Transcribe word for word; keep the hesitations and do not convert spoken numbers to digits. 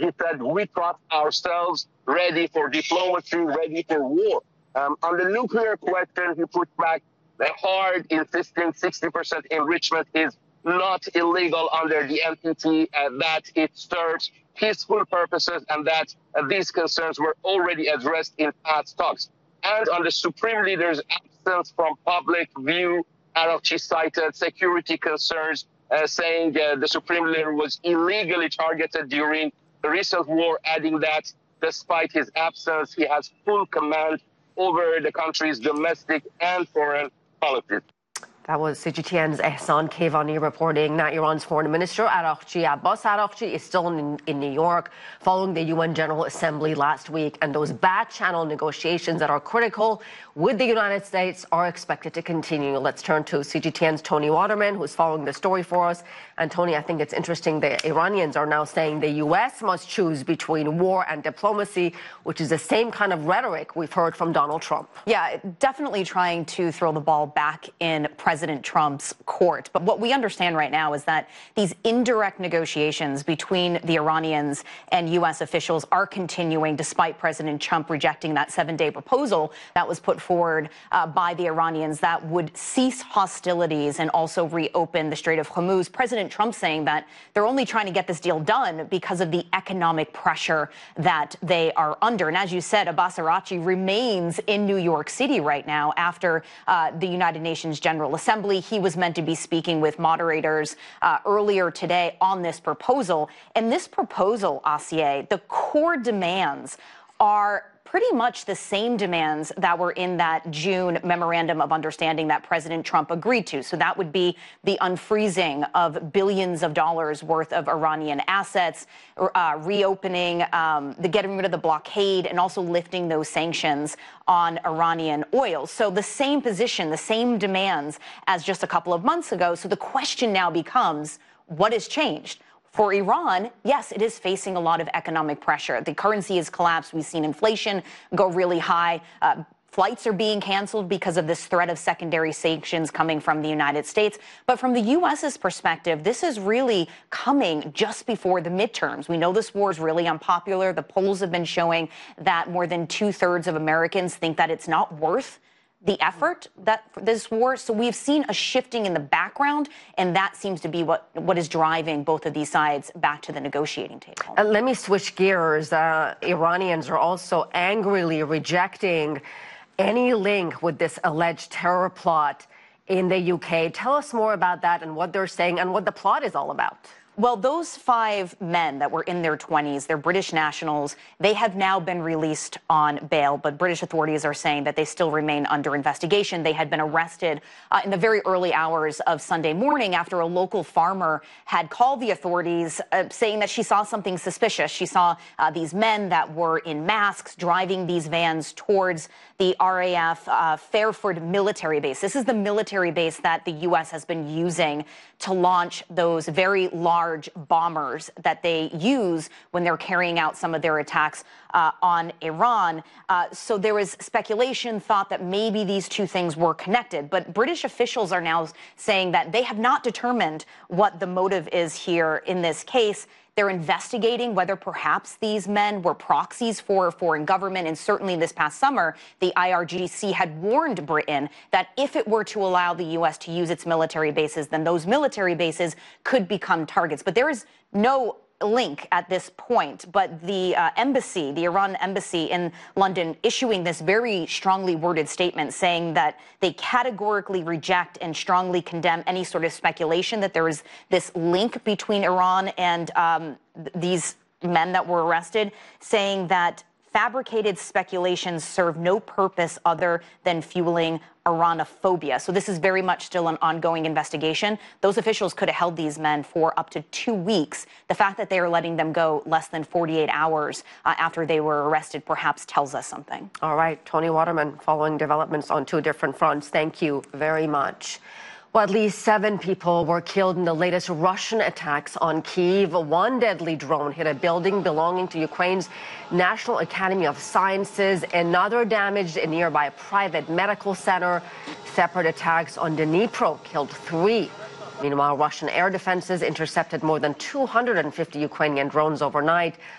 he said, we trust ourselves, ready for diplomacy, ready for war. Um, on the nuclear question, he put back the hard, insisting sixty percent enrichment is not illegal under the N P T, uh, that it serves peaceful purposes, and that uh, these concerns were already addressed in past talks. And on the Supreme Leader's absence from public view, Araghchi cited security concerns, uh, saying uh, the Supreme Leader was illegally targeted during the recent war, adding that despite his absence, he has full command over the country's domestic and foreign policies. That was C G T N's Ehsan Kevani reporting. Now, Iran's Foreign Minister Araghchi, Abbas Araghchi, is still in, in New York following the U N General Assembly last week, and those back-channel negotiations that are critical with the United States are expected to continue. Let's turn to C G T N's Tony Waterman, who's following the story for us. And Tony, I think it's interesting the Iranians are now saying the U S must choose between war and diplomacy, which is the same kind of rhetoric we've heard from Donald Trump. Yeah, definitely trying to throw the ball back in President Trump's court. But what we understand right now is that these indirect negotiations between the Iranians and U S officials are continuing despite President Trump rejecting that seven-day proposal that was put forward uh, by the Iranians that would cease hostilities and also reopen the Strait of Hormuz. President Trump saying that they're only trying to get this deal done because of the economic pressure that they are under. And as you said, Abbas Araghchi remains in New York City right now after uh, the United Nations General Assembly. He was meant to be speaking with moderators uh, earlier today on this proposal. And this proposal, Asiye, the core demands are pretty much the same demands that were in that June memorandum of understanding that President Trump agreed to. So that would be the unfreezing of billions of dollars worth of Iranian assets, uh, reopening, um, the getting rid of the blockade, and also lifting those sanctions on Iranian oil. So the same position, the same demands as just a couple of months ago. So the question now becomes, what has changed? For Iran, yes, it is facing a lot of economic pressure. The currency has collapsed. We've seen inflation go really high. Uh, flights are being canceled because of this threat of secondary sanctions coming from the United States. But from the U S's perspective, this is really coming just before the midterms. We know this war is really unpopular. The polls have been showing that more than two-thirds of Americans think that it's not worth the effort that this war. So we've seen a shifting in the background, and that seems to be what what is driving both of these sides back to the negotiating table. Uh, let me switch gears. Uh, Iranians are also angrily rejecting any link with this alleged terror plot in the U K. Tell us more about that and what they're saying and what the plot is all about. Well, those five men that were in their twenties, they're British nationals. They have now been released on bail, but British authorities are saying that they still remain under investigation. They had been arrested uh, in the very early hours of Sunday morning after a local farmer had called the authorities uh, saying that she saw something suspicious. She saw uh, these men that were in masks driving these vans towards the R A F uh, Fairford military base. This is the military base that the U S has been using to launch those very large bombers that they use when they're carrying out some of their attacks uh, on Iran. Uh, so there was speculation, thought that maybe these two things were connected. But British officials are now saying that they have not determined what the motive is here in this case. They're investigating whether perhaps these men were proxies for a foreign government. And certainly this past summer, the I R G C had warned Britain that if it were to allow the U S to use its military bases, then those military bases could become targets. But there is no link at this point, but the uh, embassy, the Iran embassy in London, issuing this very strongly worded statement saying that they categorically reject and strongly condemn any sort of speculation that there is this link between Iran and um, th these men that were arrested, saying that fabricated speculations serve no purpose other than fueling Iranophobia. So this is very much still an ongoing investigation. Those officials could have held these men for up to two weeks. The fact that they are letting them go less than forty-eight hours uh, after they were arrested perhaps tells us something. All right, Tony Waterman, following developments on two different fronts. Thank you very much. Well, at least seven people were killed in the latest Russian attacks on Kyiv. One deadly drone hit a building belonging to Ukraine's National Academy of Sciences. Another damaged a nearby private medical center. Separate attacks on Dnipro killed three. Meanwhile, Russian air defenses intercepted more than two hundred fifty Ukrainian drones overnight.